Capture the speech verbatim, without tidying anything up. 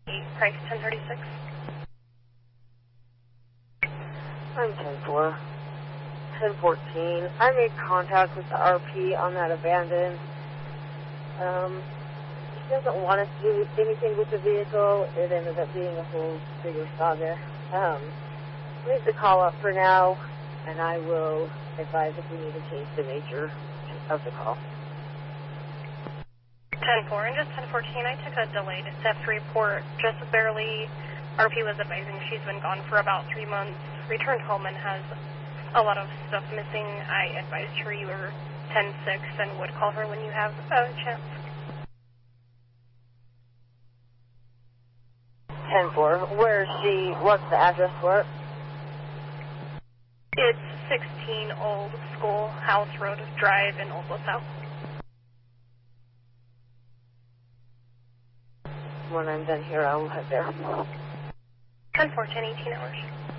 Price ten thirty-six. I'm ten four. ten fourteen. I made contact with the R P on that abandoned. Um, he doesn't want us to do anything with the vehicle. It ended up being a whole bigger saga. Um, leave the call up for now, and I will advise if we need to change the nature of the call. ten four and just ten fourteen, I took a delayed theft report, just barely. R P was advising she's been gone for about three months, returned home and has a lot of stuff missing. I advised her you were ten six and would call her when you have a chance. ten four. Where is she? What's the address for it? It's sixteen Old Schoolhouse Road Drive in Old LaSalle. When I'm done here, I'll head there. ten four, ten eighteen hours.